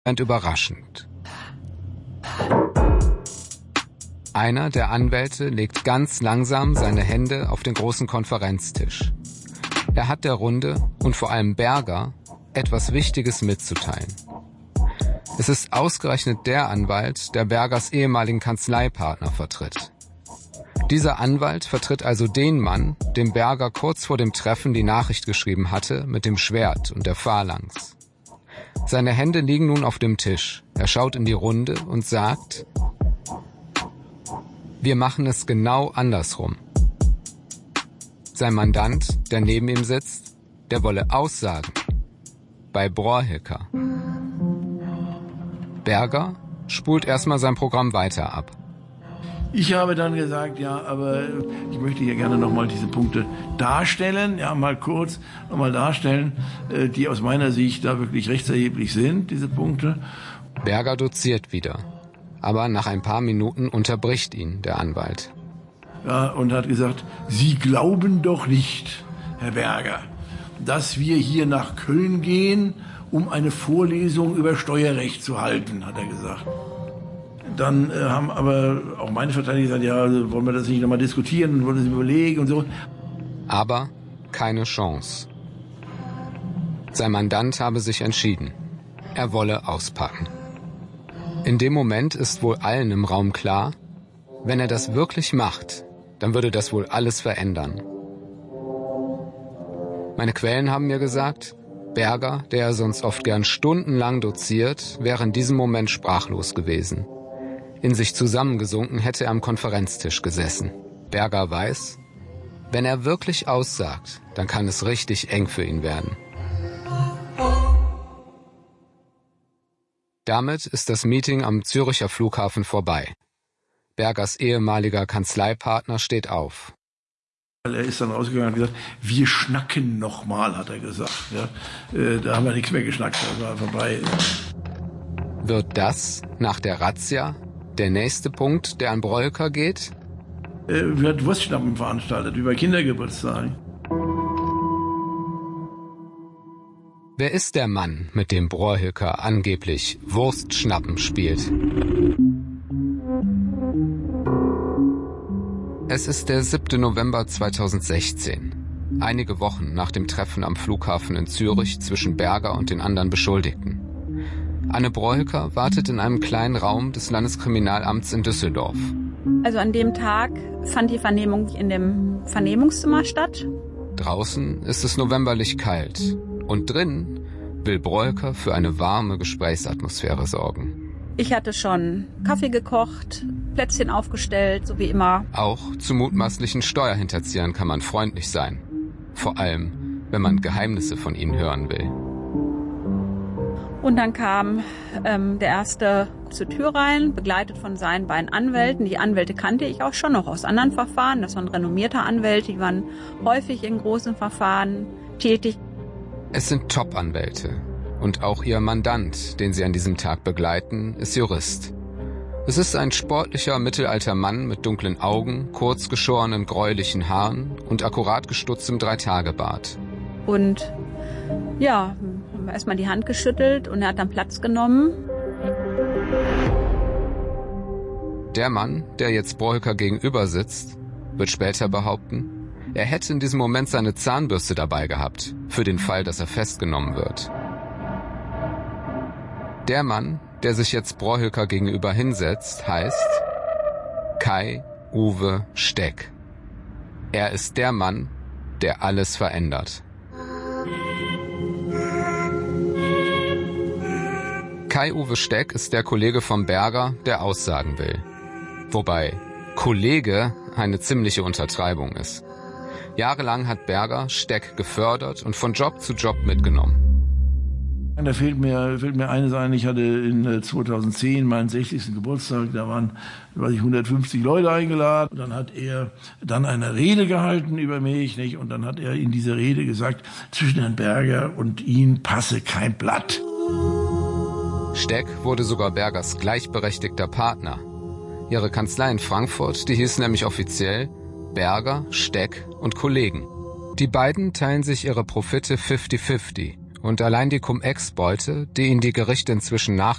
überraschend. Einer der Anwälte legt ganz langsam seine Hände auf den großen Konferenztisch. Er hat der Runde und vor allem Berger etwas Wichtiges mitzuteilen. Es ist ausgerechnet der Anwalt, der Bergers ehemaligen Kanzleipartner vertritt. Dieser Anwalt vertritt also den Mann, dem Berger kurz vor dem Treffen die Nachricht geschrieben hatte mit dem Schwert und der Phalanx. Seine Hände liegen nun auf dem Tisch. Er schaut in die Runde und sagt: Wir machen es genau andersrum. Sein Mandant, der neben ihm sitzt, der wolle aussagen. Bei Brohilker. Berger spult erstmal sein Programm weiter ab. Ich habe dann gesagt, ja, aber ich möchte hier gerne nochmal diese Punkte darstellen, ja, mal kurz nochmal darstellen, die aus meiner Sicht da wirklich rechtserheblich sind, diese Punkte. Berger doziert wieder, aber nach ein paar Minuten unterbricht ihn der Anwalt. Ja, und hat gesagt, Sie glauben doch nicht, Herr Berger, dass wir hier nach Köln gehen, um eine Vorlesung über Steuerrecht zu halten, hat er gesagt. Dann haben aber auch meine Verteidiger gesagt, ja, wollen wir das nicht nochmal diskutieren, wollen wir das überlegen und so. Aber keine Chance. Sein Mandant habe sich entschieden. Er wolle auspacken. In dem Moment ist wohl allen im Raum klar, wenn er das wirklich macht, dann würde das wohl alles verändern. Meine Quellen haben mir gesagt, Berger, der sonst oft gern stundenlang doziert, wäre in diesem Moment sprachlos gewesen. In sich zusammengesunken hätte er am Konferenztisch gesessen. Berger weiß, wenn er wirklich aussagt, dann kann es richtig eng für ihn werden. Damit ist das Meeting am Züricher Flughafen vorbei. Bergers ehemaliger Kanzleipartner steht auf. Er ist dann rausgegangen und hat gesagt, wir schnacken nochmal, hat er gesagt. Ja, da haben wir nichts mehr geschnackt, das war vorbei. Wird das nach der Razzia der nächste Punkt, der an Brohilker geht? Wir hatten Wurstschnappen veranstaltet, wie bei Kindergeburtstagen. Wer ist der Mann, mit dem Brohilker angeblich Wurstschnappen spielt? Es ist der 7. November 2016, einige Wochen nach dem Treffen am Flughafen in Zürich zwischen Berger und den anderen Beschuldigten. Anne Brohilker wartet in einem kleinen Raum des Landeskriminalamts in Düsseldorf. Also an dem Tag fand die Vernehmung in dem Vernehmungszimmer statt. Draußen ist es novemberlich kalt und drin will Brohilker für eine warme Gesprächsatmosphäre sorgen. Ich hatte schon Kaffee gekocht, Plätzchen aufgestellt, so wie immer. Auch zu mutmaßlichen Steuerhinterziehern kann man freundlich sein. Vor allem, wenn man Geheimnisse von ihnen hören will. Und dann kam der Erste zur Tür rein, begleitet von seinen beiden Anwälten. Die Anwälte kannte ich auch schon noch aus anderen Verfahren. Das waren renommierte Anwälte, die waren häufig in großen Verfahren tätig. Es sind Top-Anwälte. Und auch ihr Mandant, den sie an diesem Tag begleiten, ist Jurist. Es ist ein sportlicher, mittelalter Mann mit dunklen Augen, kurz geschorenen, gräulichen Haaren und akkurat gestutztem Dreitagebart. Und ja, haben wir erstmal die Hand geschüttelt und er hat dann Platz genommen. Der Mann, der jetzt Brohilker gegenüber sitzt, wird später behaupten, er hätte in diesem Moment seine Zahnbürste dabei gehabt, für den Fall, dass er festgenommen wird. Der Mann, der sich jetzt Brohilker gegenüber hinsetzt, heißt Kai-Uwe Steck. Er ist der Mann, der alles verändert. Kai-Uwe Steck ist der Kollege vom Berger, der aussagen will. Wobei Kollege eine ziemliche Untertreibung ist. Jahrelang hat Berger Steck gefördert und von Job zu Job mitgenommen. Da fällt mir eines ein, ich hatte in 2010 meinen 60. Geburtstag, da waren 150 Leute eingeladen. Und dann hat er dann eine Rede gehalten über mich, nicht? Und dann hat er in dieser Rede gesagt, zwischen Herrn Berger und ihm passe kein Blatt. Steck wurde sogar Bergers gleichberechtigter Partner. Ihre Kanzlei in Frankfurt, die hieß nämlich offiziell Berger, Steck und Kollegen. Die beiden teilen sich ihre Profite 50-50 Und allein die Cum-Ex-Beute, die ihnen die Gerichte inzwischen